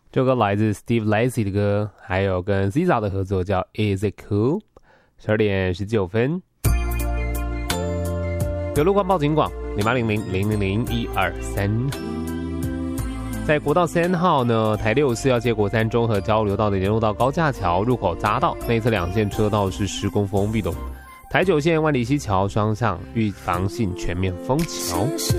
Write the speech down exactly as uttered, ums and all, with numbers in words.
这个来自 Steve Lacy 的歌，还有跟 Z Z A 的合作叫 Is It Cool。十二点十九分，有路况报警广零八零零零零零一二三。在国道三号呢，台六四要接国三中和交流道的联络道高架桥入口匝道内侧两线车道是施工封闭的。台九线万里溪桥双向预防性全面封桥。